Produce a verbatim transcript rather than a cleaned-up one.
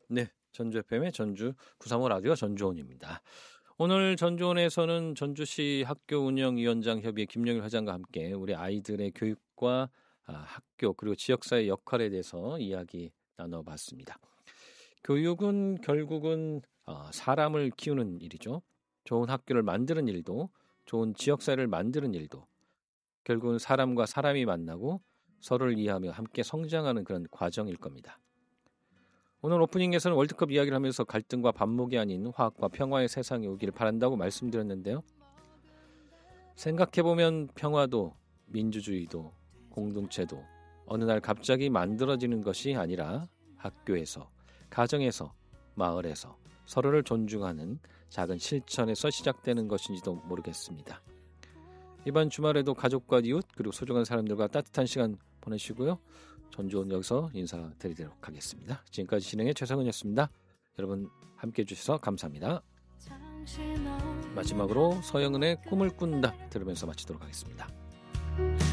네, 전주 에프엠의 전주 구삼오 라디오 전주원입니다. 오늘 전주원에서는 전주시 학교운영위원장 협의회 김영일 회장과 함께 우리 아이들의 교육과 아, 학교 그리고 지역사회 역할에 대해서 이야기 나눠봤습니다. 교육은 결국은 어, 사람을 키우는 일이죠. 좋은 학교를 만드는 일도, 좋은 지역사회를 만드는 일도 결국은 사람과 사람이 만나고 서로를 이해하며 함께 성장하는 그런 과정일 겁니다. 오늘 오프닝에서는 월드컵 이야기를 하면서 갈등과 반목이 아닌 화합과 평화의 세상이 오기를 바란다고 말씀드렸는데요. 생각해보면 평화도 민주주의도 공동체도 어느 날 갑자기 만들어지는 것이 아니라 학교에서, 가정에서, 마을에서 서로를 존중하는 작은 실천에서 시작되는 것인지도 모르겠습니다. 이번 주말에도 가족과 이웃 그리고 소중한 사람들과 따뜻한 시간 보내시고요. 전주원 여기서 인사드리도록 하겠습니다. 지금까지 진행의 최성은이었습니다. 여러분 함께해 주셔서 감사합니다. 마지막으로 서영은의 꿈을 꾼다 들으면서 마치도록 하겠습니다.